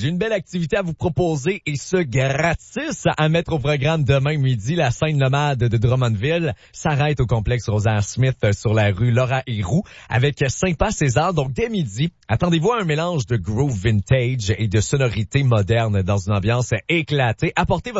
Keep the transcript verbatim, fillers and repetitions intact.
J'ai une belle activité à vous proposer et ce gratis à mettre au programme demain midi. La scène nomade de Drummondville s'arrête au complexe Rosaire Smith sur la rue Laura Héroux avec Saint-Pas-César. Donc dès midi, attendez-vous à un mélange de groove vintage et de sonorités modernes dans une ambiance éclatée. Apportez votre